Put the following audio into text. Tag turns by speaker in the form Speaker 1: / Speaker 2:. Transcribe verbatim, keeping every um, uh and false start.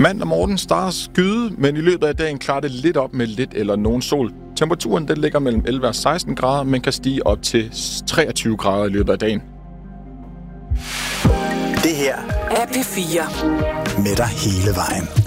Speaker 1: Mandag morgen starter skyde, men i løbet af dagen klarer det lidt op med lidt eller nogen sol. Temperaturen den ligger mellem elleve og seksten grader, men kan stige op til treogtyve grader i løbet af dagen.
Speaker 2: Det her
Speaker 3: er P fire.
Speaker 2: Med dig hele vejen.